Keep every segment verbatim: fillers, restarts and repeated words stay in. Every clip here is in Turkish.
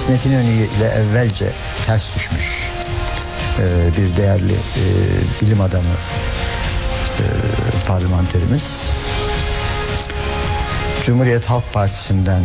İsmet İnönü ile evvelce ters düşmüş e, bir değerli e, bilim adamı e, parlamenterimiz Cumhuriyet Halk Partisi'nden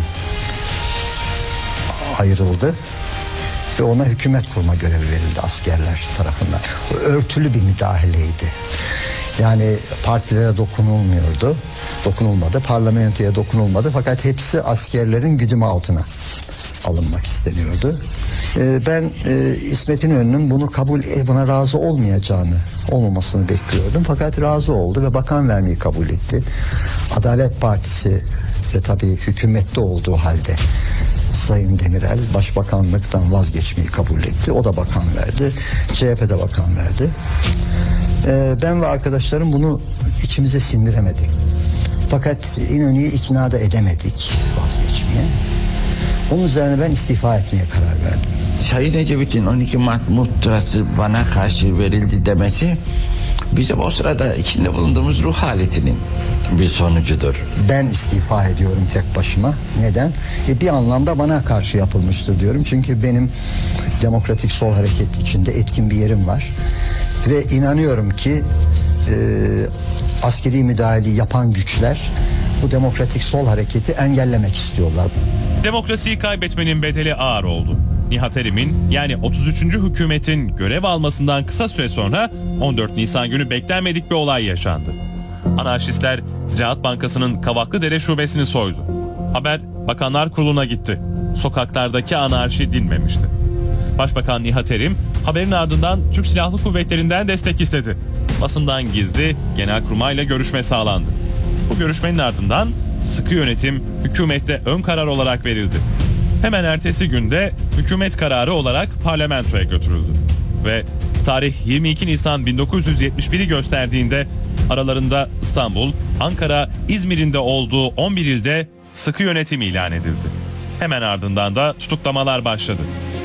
ayrıldı ve ona hükümet kurma görevi verildi askerler tarafından. O örtülü bir müdahaleydi. Yani partilere dokunulmuyordu, dokunulmadı, parlamentoya dokunulmadı, fakat hepsi askerlerin güdümü altına alınmak isteniyordu. Ee, ben e, İsmet İnönü'nün bunu kabul, e, buna razı olmayacağını, olmamasını bekliyordum, fakat razı oldu ve bakan vermeyi kabul etti. Adalet Partisi de tabii hükümette olduğu halde Sayın Demirel başbakanlıktan vazgeçmeyi kabul etti. O da bakan verdi. C H P de bakan verdi. Ee, ben ve arkadaşlarım bunu içimize sindiremedik. Fakat İnönü'yü ikna da edemedik vazgeçmeye. Onun üzerine ben istifa etmeye karar verdim. Sayın Ecevit'in on iki Mart muhtırası bana karşı verildi demesi bizim o sırada içinde bulunduğumuz ruh haletinin bir sonucudur. Ben istifa ediyorum tek başıma. Neden? E bir anlamda bana karşı yapılmıştır diyorum. Çünkü benim Demokratik Sol Hareket içinde etkin bir yerim var. Ve inanıyorum ki e, askeri müdahaleyi yapan güçler bu Demokratik Sol Hareketi engellemek istiyorlar. Demokrasiyi kaybetmenin bedeli ağır oldu. Nihat Erim'in yani otuz üçüncü hükümetin görev almasından kısa süre sonra on dört Nisan günü beklenmedik bir olay yaşandı. Anarşistler Ziraat Bankası'nın Kavaklıdere şubesini soydu. Haber Bakanlar Kurulu'na gitti. Sokaklardaki anarşi dinmemişti. Başbakan Nihat Erim haberin ardından Türk Silahlı Kuvvetleri'nden destek istedi. Basından gizli Genelkurmay'la görüşme sağlandı. Bu görüşmenin ardından sıkı yönetim hükümette ön karar olarak verildi. Hemen ertesi günde hükümet kararı olarak parlamentoya götürüldü. Ve tarih yirmi iki Nisan bin dokuz yüz yetmiş bir'i gösterdiğinde aralarında İstanbul, Ankara, İzmir'in de olduğu on bir ilde sıkı yönetim ilan edildi. Hemen ardından da tutuklamalar başladı.